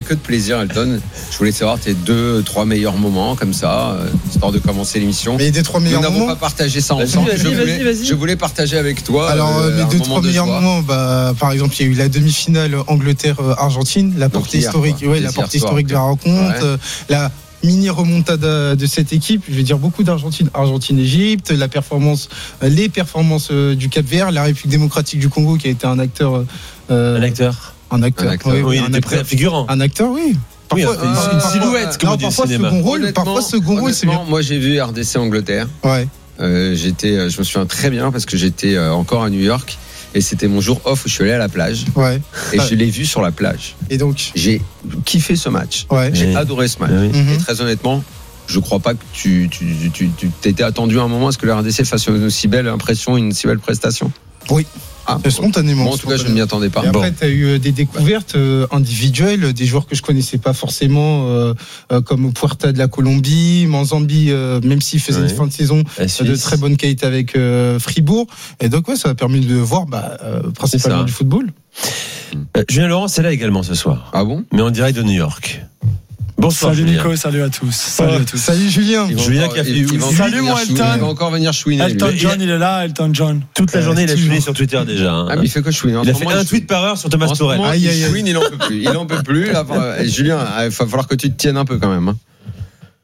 que de plaisir, Elton. Je voulais savoir tes 2-3 meilleurs moments comme ça, histoire de commencer l'émission. Mais des 3 meilleurs moments. Nous n'avons pas partagé ça ensemble. Vas-y. Je voulais partager avec toi. Alors, mes 2-3 meilleurs moments, par exemple, il y a eu la demi-finale Angleterre-Argentine, la portée historique, la portée historique de la rencontre, la mini remontada de cette équipe. Je vais dire beaucoup d'Argentine-Égypte, les performances du Cap-Vert, la République démocratique du Congo qui a été un acteur. Un acteur, oui, il était figurant. Un acteur, oui. Parfois, une silhouette, comme on dit au cinéma. Parfois second rôle, c'est bien. Moi, j'ai vu RDC-Angleterre. Ouais. Je me souviens très bien parce que j'étais encore à New York et c'était mon jour off où je suis allé à la plage. Ouais. Et je l'ai vu sur la plage. Et donc, j'ai kiffé ce match. Ouais. J'ai adoré ce match. Et très honnêtement, je crois pas que tu t'étais attendu à un moment à ce que le RDC fasse une si belle impression, une si belle prestation. Oui. Spontanément. Moi, en tout cas, je ne m'y attendais pas. Et après, tu as eu des découvertes individuelles, des joueurs que je connaissais pas forcément, comme Puerta de la Colombie, Manzambi, même s'il faisait une fin de saison de très bonne qualité avec Fribourg. Et donc, ça a permis de voir principalement du football. Julien Laurens est là également ce soir. Ah bon ? Mais en direct de New York. Bonsoir. Salut Julien. Nico, salut à tous. Salut Julien. Julien qui a fait. Salut mon Elton. Il va encore venir chouiner. Elton John, il est là, Elton John. Toute la journée, il a chouiné sur Twitter déjà. Ah, mais il fait que chouiner. Il a fait un tweet par heure sur Thomas Tourelle. Il chouine, il en peut plus. Là, Julien, il va falloir que tu te tiennes un peu quand même. Pourquoi ?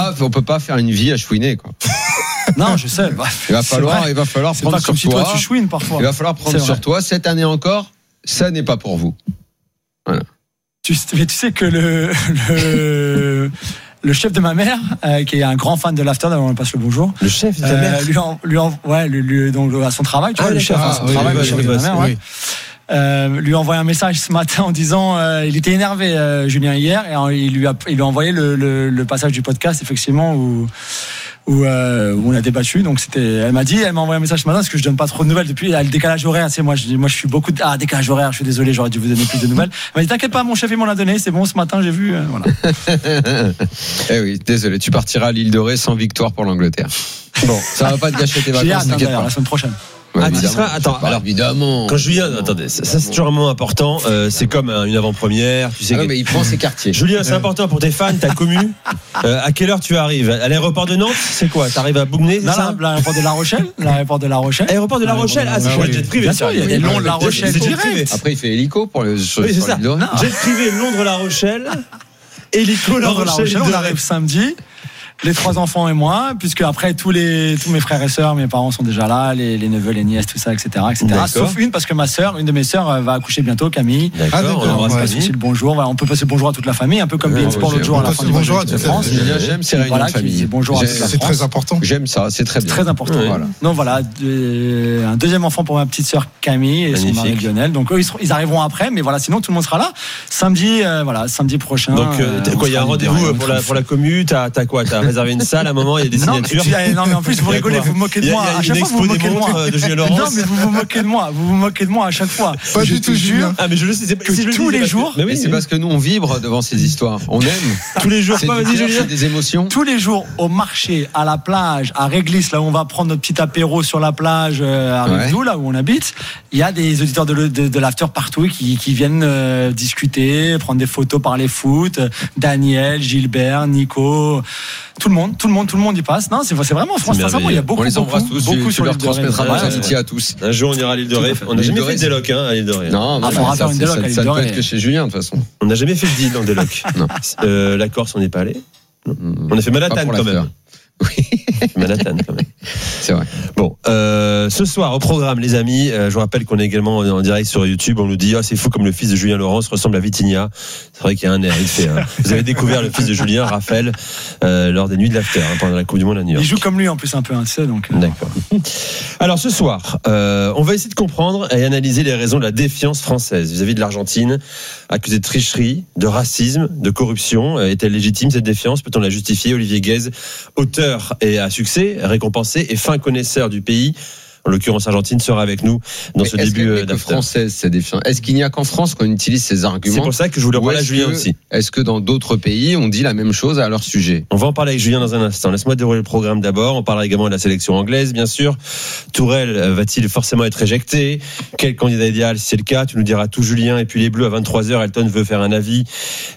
On peut pas faire une vie à chouiner, quoi. Non, je sais. Il va falloir c'est prendre pas sur comme si toi. toi tu chouines parfois. Il va falloir prendre sur toi. Cette année encore, ça n'est pas pour vous. Voilà. Mais tu sais que le chef de ma mère, qui est un grand fan de l'after, on lui passe le bonjour. Le chef de ta mère donc à son travail, tu vois, le chef à son travail, le chef de ma mère, lui a envoyé un message ce matin en disant il était énervé Julien hier et il lui a envoyé le passage du podcast effectivement où on a débattu. Donc elle m'a envoyé un message ce matin parce que je donne pas trop de nouvelles depuis. Il y a le décalage horaire. Moi je suis beaucoup décalage horaire. Je suis désolé, j'aurais dû vous donner plus de nouvelles. Elle m'a dit t'inquiète pas, mon chef il m'en a donné. C'est bon, ce matin j'ai vu. Voilà. Eh oui, désolé, tu partiras à l'île de Ré sans victoire pour l'Angleterre. Bon, ça va pas te gâcher tes vacances. J'ai hâte d'ailleurs la semaine prochaine. Alors évidemment. Quand Julien, attendez, ça c'est toujours un moment important. C'est comme une avant-première. Tu sais mais il prend ses quartiers. Julien, c'est important pour tes fans, ta commu. À quelle heure tu arrives ? À l'aéroport de Nantes, c'est quoi ? T'arrives à Bougné, c'est ça ? L'aéroport de La Rochelle. L'aéroport de La Rochelle. Aéroport de La Rochelle. Ah, c'est quoi le jet privé ? Bien sûr, il y a des longs de La Rochelle. C'est direct. Après, il fait hélico pour les. Oui, c'est ça. Jet privé Londres-La Rochelle. Hélico La Rochelle. On arrive samedi. Les 3 enfants et moi, puisque après tous mes frères et sœurs, mes parents sont déjà là, les neveux, les nièces, tout ça, etc. Sauf une, parce que une de mes sœurs va accoucher bientôt, Camille. D'accord. On va passer le bonjour. On peut passer le bonjour à toute la famille, un peu comme Bein Sport l'autre jour à la fin du bonjour à toute la France. J'aime ces réunions de famille. Bonjour à toute la France. C'est très important. J'aime ça, c'est très bien. C'est très important. Voilà. Donc voilà, un deuxième enfant pour ma petite sœur Camille et son mari Lionel. Donc eux, ils arriveront après, mais voilà, sinon tout le monde sera là samedi prochain. Donc il y a un rendez-vous pour la commu. T'as quoi ? T'as réservé une salle à un moment. Il y a des signatures. Non, mais en plus, vous rigolez, vous vous moquez de moi. À chaque fois, vous vous moquez de moi. De Julien Laurens. Non, mais vous vous moquez de moi. Vous vous moquez de moi à chaque fois. Pas du tout, Julien. Ah, mais je le sais. Tous les jours. Mais oui, c'est parce que nous, on vibre devant ces histoires. On aime. Tous les jours. C'est des émotions. Tous les jours, au marché, à la plage, à Réglisse, là où on va prendre notre petit apéro sur la plage, à Rivedoux, là où on habite, il y a des auditeurs de l'after partout qui viennent discuter, prendre des photos, parler foot. Daniel, Gilbert, Nico. Tout le monde y passe. Non, c'est vraiment sincèrement, il y a beaucoup. On les embrasse tous. Beaucoup tu leur transmettras notre amitié à tous. Un jour, on ira à l'île de Ré. On n'a jamais fait de déloc à l'île de Ré. Non, on va faire une déloc à l'île de Ré. Ça ne peut être que chez Julien de toute façon. On n'a jamais fait de deal en déloc. Non. La Corse, on n'est pas allé. On a fait Manhattan quand même. Oui. Manhattan quand même. C'est vrai. Bon, ce soir au programme, les amis, je vous rappelle qu'on est également en direct sur YouTube. On nous dit c'est fou comme le fils de Julien Laurens ressemble à Vitinha. C'est vrai qu'il y a un air. Vous avez découvert le fils de Julien, Raphaël, lors des nuits de l'after pendant la Coupe du Monde à New York. Il joue comme lui en plus un peu, tu sais donc. D'accord. Alors ce soir, on va essayer de comprendre et analyser les raisons de la défiance française vis-à-vis de l'Argentine, accusée de tricherie, de racisme, de corruption. Est-elle légitime cette défiance ? Peut-on la justifier ? Olivier Guèze, auteur et à succès, récompensé et fin connaisseur du pays, en l'occurrence Argentine, sera avec nous dans ce début d'after. Française, c'est défiant. Est-ce qu'il n'y a qu'en France qu'on utilise ces arguments ? C'est pour ça que je voulais parler à Julien aussi. Est-ce que dans d'autres pays, on dit la même chose à leur sujet ? On va en parler avec Julien dans un instant. Laisse-moi dérouler le programme d'abord. On parlera également de la sélection anglaise, bien sûr. Tourelle va-t-il forcément être éjecté ? Quel candidat idéal si c'est le cas ? Tu nous diras tout, Julien. Et puis les Bleus à 23h, Elton veut faire un avis